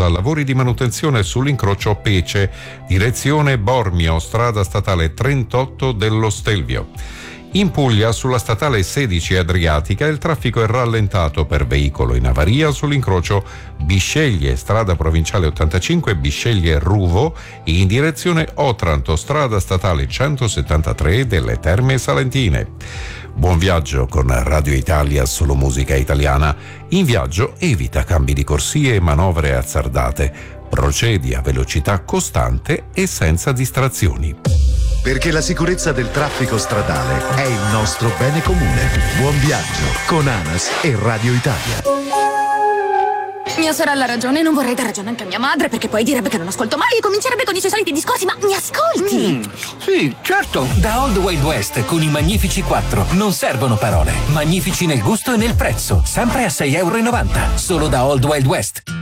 causa lavori di manutenzione sull'incrocio Pece, direzione Bormio, strada statale 38 dello Stelvio. In Puglia, sulla statale 16 Adriatica, il traffico è rallentato per veicolo in avaria sull'incrocio Bisceglie, strada provinciale 85 Bisceglie-Ruvo, in direzione Otranto, strada statale 173 delle Terme Salentine. Buon viaggio con Radio Italia, solo musica italiana. In viaggio evita cambi di corsie e manovre azzardate. Procedi a velocità costante e senza distrazioni. Perché la sicurezza del traffico stradale è il nostro bene comune. Buon viaggio con ANAS e Radio Italia. Mia sorella ha ragione, non vorrei dar ragione anche a mia madre, perché poi direbbe che non ascolto mai e comincerebbe con i suoi soliti discorsi. Ma mi ascolti? Sì, certo. Da Old Wild West con i Magnifici 4 non servono parole. Magnifici nel gusto e nel prezzo, sempre a €6,90. Solo da Old Wild West.